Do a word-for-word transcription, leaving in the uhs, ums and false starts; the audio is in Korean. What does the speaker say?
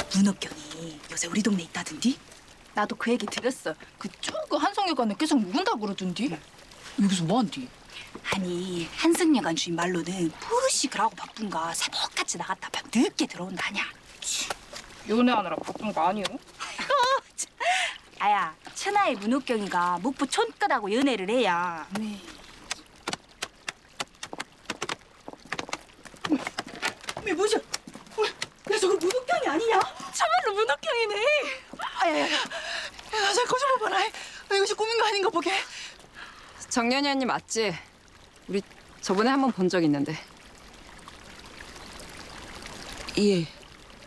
문옥경이 요새 우리 동네 있다던디? 나도 그 얘기 들었어. 그쪽 그 한성여관에 계속 묵은다 그러던디. 여기서 뭐한디? 아니 한승여관 주인 말로는 무시 그러고 바쁜가 새벽같이 나갔다 밤 늦게 들어온다냐. 연애하느라 바쁜 거 아니오? 아야 천하의 문옥경이가 목부 촌끝하고 연애를 해야. 네. 왜 뭐지? 야 저거 문옥경이 아니냐? 참말로 문옥경이네. 아야야야, 야, 잘 거짓말 봐라. 아, 이것이 꿈인 거 아닌가 보게. 정연이 언니 맞지? 우리 저번에 한 번 본 적 있는데. 예.